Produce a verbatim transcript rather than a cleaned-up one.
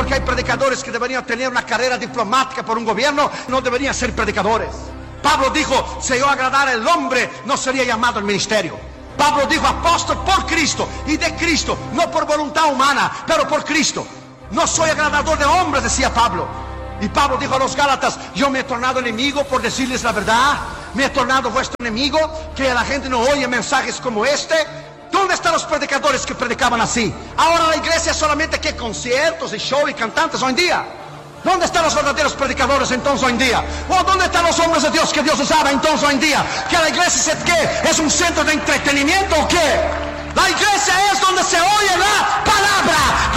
Porque hay predicadores que deberían tener una carrera diplomática por un gobierno, no deberían ser predicadores. Pablo dijo, si yo agradara al hombre, no sería llamado al ministerio. Pablo dijo, apóstol por Cristo y de Cristo, no por voluntad humana, pero por Cristo. No soy agradador de hombres, decía Pablo. Y Pablo dijo a los Gálatas, yo me he tornado enemigo por decirles la verdad. Me he tornado vuestro enemigo, que la gente no oye mensajes como este. ¿Dónde están los predicadores que predicaban así? Ahora la iglesia es solamente que conciertos y show y cantantes hoy en día. ¿Dónde están los verdaderos predicadores entonces hoy en día? ¿O dónde están los hombres de Dios que Dios usaba entonces hoy en día? ¿Que la iglesia es qué? ¿Es un centro de entretenimiento o qué? La iglesia es donde se oye la palabra,